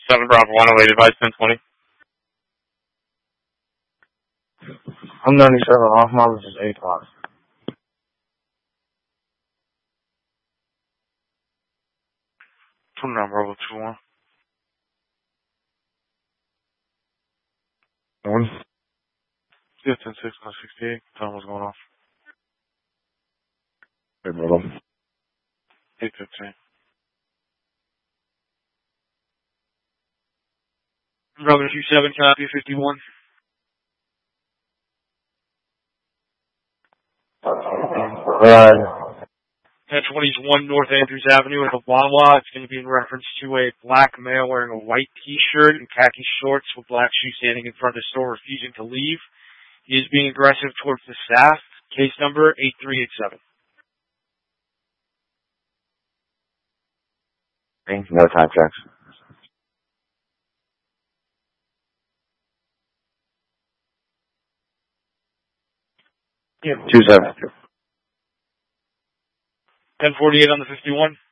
7 Bravo 1 awaited advice 1020. I'm 97 off miles is 8 o'clock. 29 Bravo 2-1. 1. Yeah, 10-6 on 68. Time was going off. Hey, brother. 8-15. Bravo 27, copy 51. Right. 1020 is 1 North Andrews Avenue at the Wawa. It's going to be in reference to a black male wearing a white t-shirt and khaki shorts with black shoes standing in front of the store refusing to leave. He is being aggressive towards the staff. Case number 8387. No time checks. Yeah. 27. 1048 on the 51.